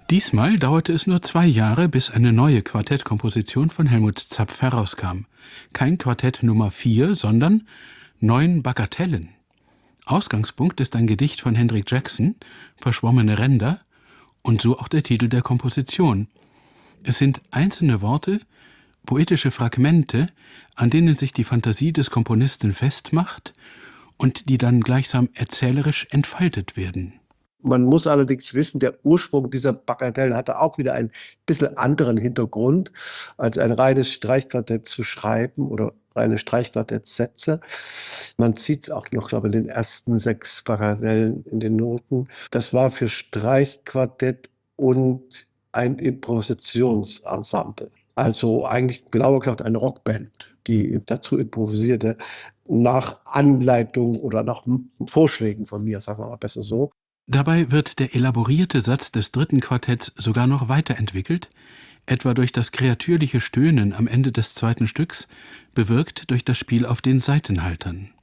Diesmal dauerte es nur 2 Jahre, bis eine neue Quartettkomposition von Helmut Zapf herauskam. Kein Quartett Nummer 4, sondern 9 Bagatellen. Ausgangspunkt ist ein Gedicht von Hendrik Jackson, Verschwommene Ränder, und so auch der Titel der Komposition. Es sind einzelne Worte, poetische Fragmente, an denen sich die Fantasie des Komponisten festmacht und die dann gleichsam erzählerisch entfaltet werden. Man muss allerdings wissen, der Ursprung dieser Bagatellen hatte auch wieder einen bisschen anderen Hintergrund, als ein reines Streichquartett zu schreiben oder reine Streichquartettsätze. Man sieht es auch noch, glaube ich, in den ersten 6 Bagatellen in den Noten. Das war für Streichquartett und ein Improvisationsensemble. Also eigentlich genauer gesagt eine Rockband, die dazu improvisierte, nach Anleitung oder nach Vorschlägen von mir, sagen wir mal besser so. Dabei wird der elaborierte Satz des 3. Quartetts sogar noch weiterentwickelt, etwa durch das kreatürliche Stöhnen am Ende des 2. Stücks, bewirkt durch das Spiel auf den Saitenhaltern.